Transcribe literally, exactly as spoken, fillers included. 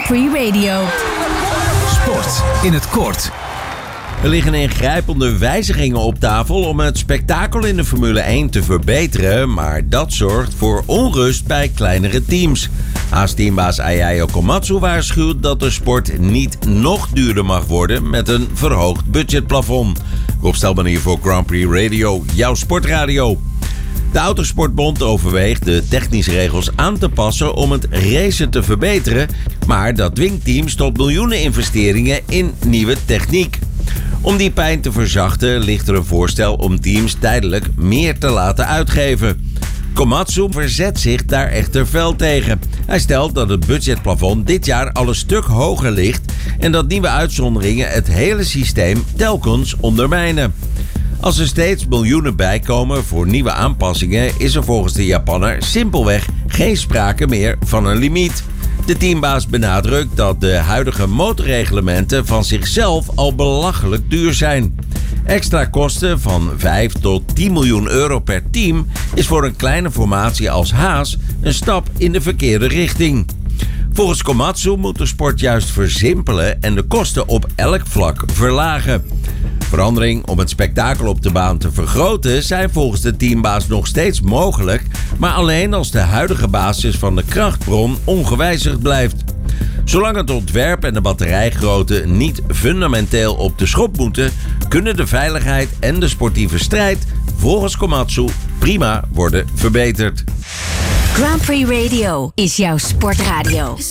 Prix Radio. Sport in het kort. Er liggen ingrijpende wijzigingen op tafel om het spektakel in de Formule één te verbeteren, maar dat zorgt voor onrust bij kleinere teams. Haas-teambaas Ayao Komatsu waarschuwt dat de sport niet nog duurder mag worden met een verhoogd budgetplafond. Rob Stelman hier voor Grand Prix Radio, jouw sportradio. De Autosportbond overweegt de technische regels aan te passen om het racen te verbeteren, maar dat dwingt teams tot miljoenen investeringen in nieuwe techniek. Om die pijn te verzachten ligt er een voorstel om teams tijdelijk meer te laten uitgeven. Komatsu verzet zich daar echter fel tegen. Hij stelt dat het budgetplafond dit jaar al een stuk hoger ligt en dat nieuwe uitzonderingen het hele systeem telkens ondermijnen. Als er steeds miljoenen bijkomen voor nieuwe aanpassingen is er volgens de Japanner simpelweg geen sprake meer van een limiet. De teambaas benadrukt dat de huidige motorreglementen van zichzelf al belachelijk duur zijn. Extra kosten van vijf tot tien miljoen euro per team is voor een kleine formatie als Haas een stap in de verkeerde richting. Volgens Komatsu moet de sport juist versimpelen en de kosten op elk vlak verlagen. Verandering om het spektakel op de baan te vergroten zijn volgens de teambaas nog steeds mogelijk, maar alleen als de huidige basis van de krachtbron ongewijzigd blijft. Zolang het ontwerp en de batterijgrootte niet fundamenteel op de schop moeten, kunnen de veiligheid en de sportieve strijd volgens Komatsu prima worden verbeterd. Grand Prix Radio is jouw sportradio.